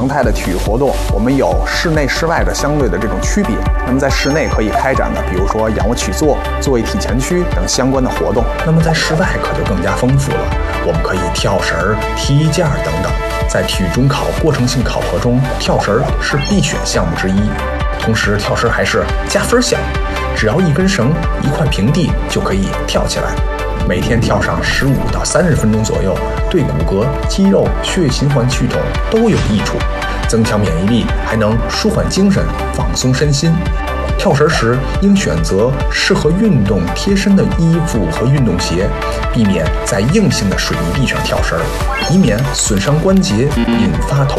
态的体育活动，我们有室内室外的相对的这种区别。那么在室内可以开展的，比如说仰卧起坐、坐位体前屈等相关的活动。 那么在室外可就更加丰富了，我们可以跳绳、踢毽等等。在体育中考过程性考核中，跳绳是必选项目之一。同时，跳绳还是加分项，只要一根绳、一块平地就可以跳起来。每天跳上15到30分钟左右，对骨骼、肌肉、血液循环系统都有益处，增强免疫力，还能舒缓精神、放松身心。跳绳时应选择适合运动贴身的衣服和运动鞋，避免在硬性的水泥地上跳绳，以免损伤关节，引发头